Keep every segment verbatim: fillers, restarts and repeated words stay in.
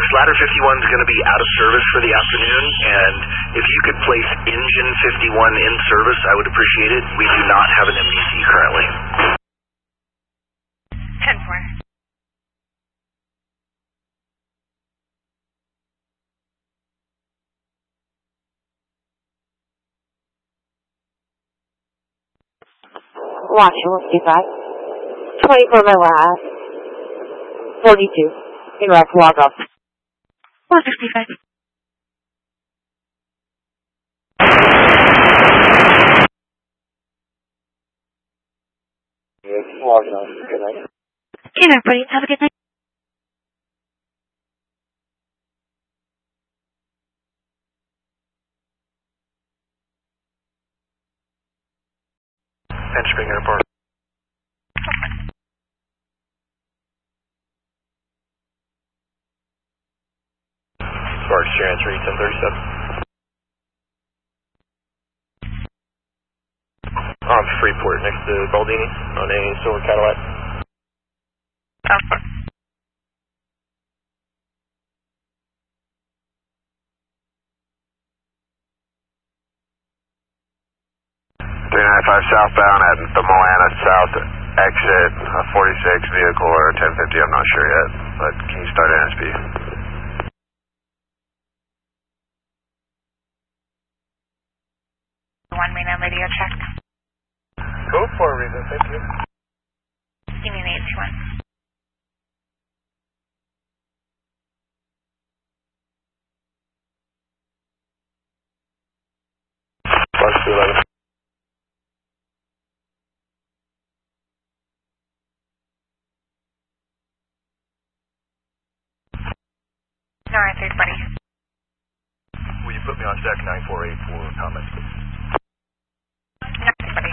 Ladder fifty-one is going to be out of service for the afternoon, and if you could place Engine fifty-one in service, I would appreciate it. We do not have an M D C currently. ten four. Watching, let's see that. twenty-four my last. forty-two. In rack, log up. four sixty-five. Log off. Good night. Good night, buddy. Have a good night. Entering airport. Sparks, your answer, ten thirty-seven. On Freeport, next to Baldini, on a silver Cadillac. Alpha. three ninety-five southbound at the Moana South exit, a forty-six vehicle or a ten fifty, I'm not sure yet, but can you start N S P? One minute radio check. Go for a reason, thank you. Give me an eight two one. Sparks two eleven. North, third buddy. Will you put me on deck nine four eight for comments, please? North, buddy.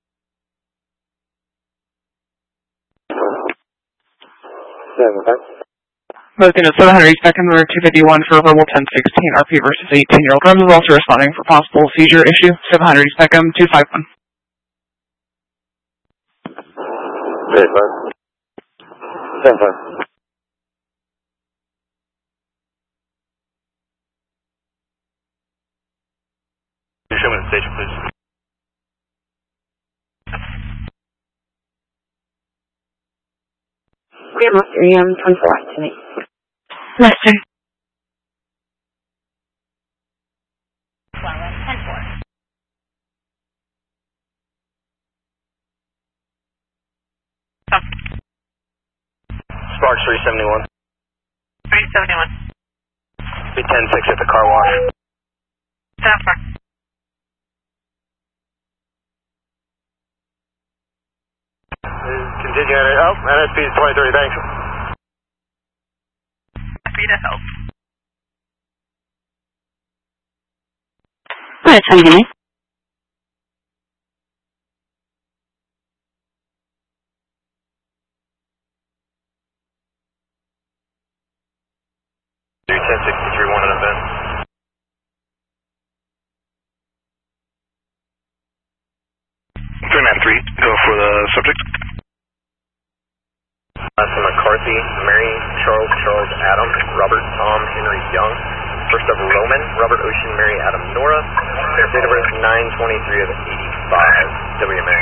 Seven, five. American at seven hundred East Beckham, number two fifty-one for verbal ten sixteen, R P versus eighteen-year-old. Rams is also responding for possible seizure issue, seven hundred East Beckham, two five one. Ten, five. Ten, five. Show me the station, please. Grandma, three M twenty-four tonight. Lester. twelve, ten four. Sparks three seventy-one. three seventy-one. Be ten six at the car wash. ten four. Continuing, oh, N S P is twenty thirty, thanks. Happy to help. Alright, twenty good night. ten sixty-three, one an event. three nine three, go for the subject. Uh, from McCarthy, Mary, Charles, Charles, Adam, Robert, Tom, Henry, Young. First of Roman, Robert, Ocean, Mary, Adam, Nora. Date of birth nine twenty-three of eighty-five. W M A.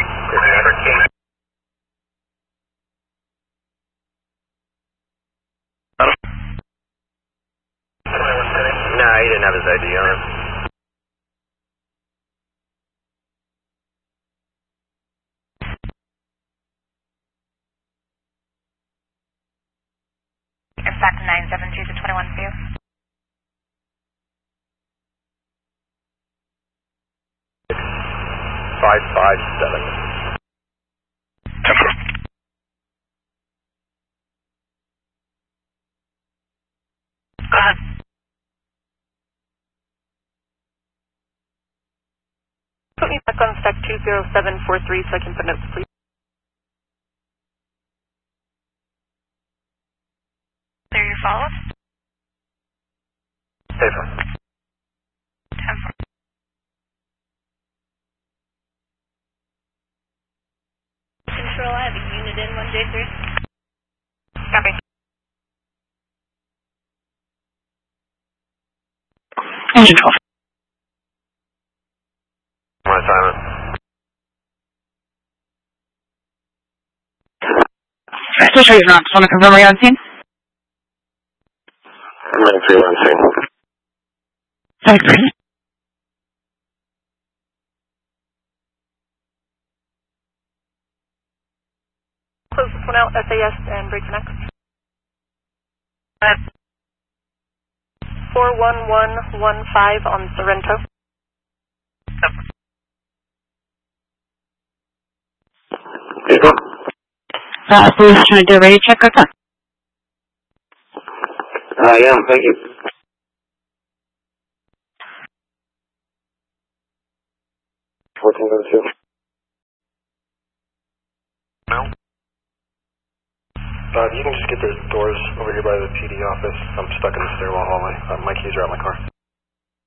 Nah, he didn't have his I D on him. Back to nine seven two to twenty-one view. five five seven. ten four. Go ahead. Put me back on stack two zero seven four three so I can put notes, please. There your follow-up? Safer. ten four. Control, I have a unit in one J three. Copy. Engine twelve. My assignment. I still show you around. Just want to confirm are you on scene? nine three one scene. Thanks, Chris. Close this one out, S A S, and break for next. four one one one five on Sorrento. Vehicle. Uh, police trying to do a radio check, okay. I am, thank you. fourteen oh two. No. Uh, you can just get the doors over here by the P D office. I'm stuck in the stairwell hallway. Uh, my keys are out of my car.